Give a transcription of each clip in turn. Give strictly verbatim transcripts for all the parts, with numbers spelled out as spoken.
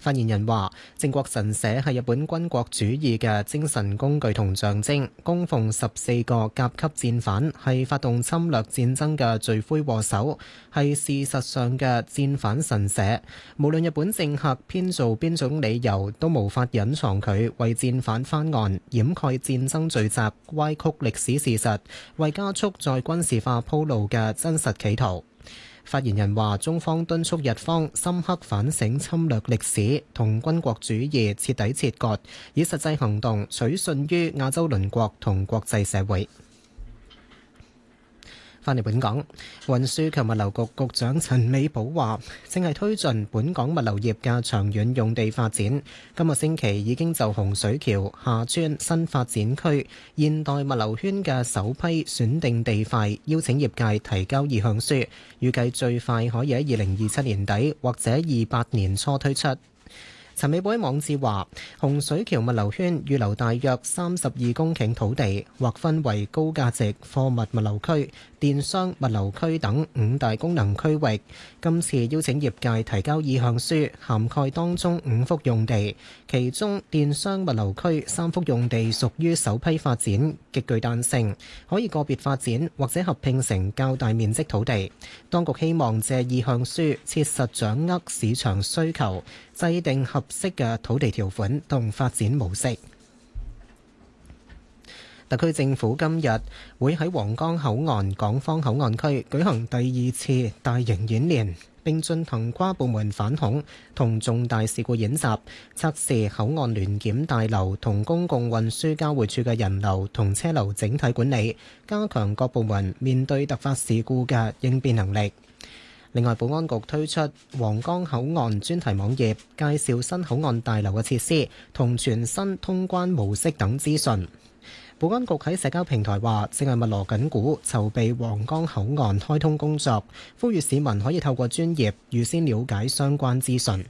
發言人話：靖國神社係日本軍國主義嘅精神工具同象徵，供奉十四個甲級戰犯，係發動侵略戰爭嘅罪魁禍首，係事實上嘅戰犯神社。無論日本政客編造邊種理由，都無法隱藏佢為戰犯翻案、掩蓋戰爭罪責、歪曲歷史事實、為加速再軍事化鋪路嘅真實企圖。發言人話：中方敦促日方深刻反省侵略歷史，同軍國主義徹底切割，以實際行動取信於亞洲鄰國同國際社會。翻嚟本港，運輸及物流局局長陳美寶話，正係推進本港物流業嘅長遠用地發展。今個星期已經就洪水橋廈村新發展區現代物流圈嘅首批選定地塊邀請業界提交意向書，預計最快可以喺二零二七年底或者二八年初推出。陳美寶喺網誌話，洪水橋物流圈預留大約三十二公頃土地，劃分為高價值貨物物流區、電商物流區等五大功能區域。今次邀請業界提交意向書，涵蓋當中五幅用地，其中電商物流區三幅用地屬於首批發展，極具彈性，可以個別發展或者合併成較大面積土地。當局希望借意向書切實掌握市場需求，制定合適嘅土地條款同發展模式。特區政府今日會喺皇崗口岸港方口岸區舉行第二次大型演練，並進行跨部門反恐同重大事故演習，測試口岸聯檢大樓同公共運輸交匯處嘅人流同車流整體管理，加強各部門面對突發事故嘅應變能力。另外，保安局推出皇崗口岸專題網頁，介紹新口岸大樓嘅設施同全新通關模式等資訊。保安局喺社交平台話，正係密鑼緊鼓籌備皇崗口岸開通工作，呼籲市民可以透過專頁預先了解相關資訊。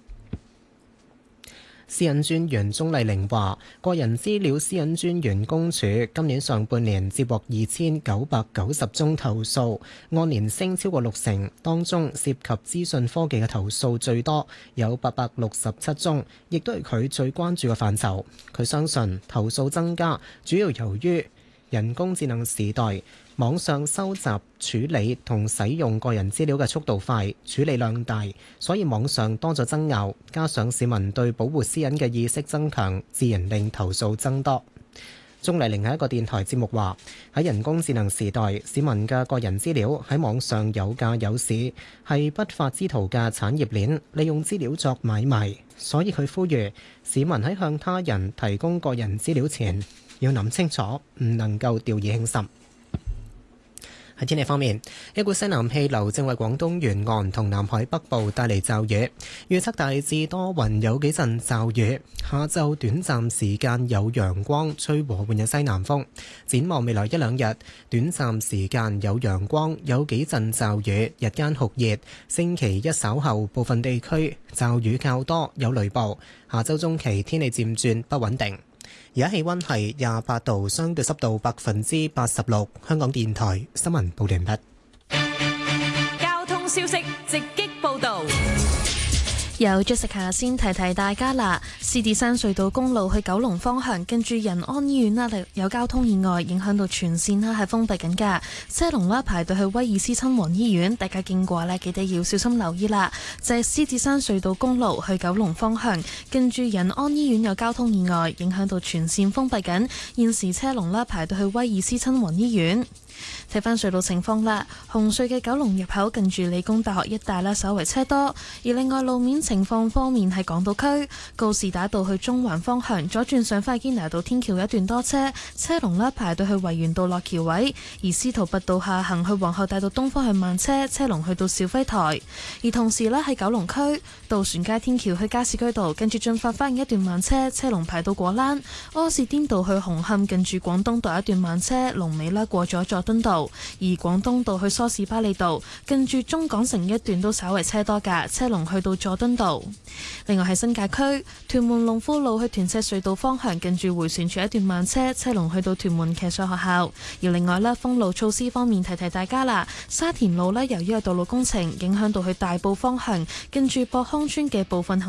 私隱專員鍾麗玲話，個人資料私隱專員公署今年上半年接獲二千九百九十宗投訴，按年升超過六成，當中涉及資訊科技嘅投訴最多，有八百六十七宗，亦都係佢最關注嘅範疇。佢相信投訴增加主要由於人工智能時代，網上收集、處理同使用個人資料嘅速度快，處理量大，所以網上多咗爭拗，加上市民對保護私隱嘅意識增強，自然令投訴增多。鍾麗玲喺一個電台節目話，喺人工智能時代，市民嘅個人資料喺網上有價有市，係不法之徒嘅產業鏈，利用資料作買賣，所以佢呼籲市民喺向他人提供個人資料前，要諗清楚，唔能夠掉以輕心。喺天氣方面，一股西南氣流正為廣東沿岸同南海北部帶嚟驟雨，預測大致多雲，有幾陣驟雨。下晝短暫時間有陽光，吹和緩嘅西南風。展望未來一兩日，短暫時間有陽光，有幾陣驟雨，日間酷熱。星期一稍後部分地區驟雨較多，有雷暴。下週中期天氣漸轉不穩定。而家氣溫係廿八度，相對濕度百分之八十六。香港電台新聞報道完畢。 交通消息直擊報道。 有 Jessica 先提提大家啦，獅子山隧道公路去九龍方向，跟住仁安醫院啦，有交通意外影響到全線啦，係封閉緊噶，車龍啦排隊去威爾斯親王醫院，大家經過呢，記得要小心留意啦。就係獅子山隧道公路去九龍方向，跟住仁安醫院有交通意外影響到全線封閉緊，現時車龍啦排隊去威爾斯親王醫院。睇返隧道情況啦，紅隧嘅九龍入口近住理工大學一帶啦，稍為車多。而另外路面情況方面，喺港島區告士打道去中環方向左轉上快堅拿道天橋一段多車，車龍啦排到去維園道落橋位；而司徒拔道下行去皇后大道東方向慢車，車龍去到肇輝台。而同時咧喺九龍區渡船街天橋去加士居道，跟住進發翻一段慢車，車龍排到果欄；柯士甸道去紅磡近住廣東道一段慢車，龍尾啦過咗佐敦道。而廣東道去梳士巴利道近住中港城一段都稍為車多㗎，車龍去到佐敦道。另外喺新界區屯門龍富路去屯赤隧道方向近住迴旋處一段慢車，車龍去到屯門騎術學校。而另外呢，封路措施方面提提大家啦，沙田路呢，由於有道路工程影響到去大埔方向近住博康村嘅部分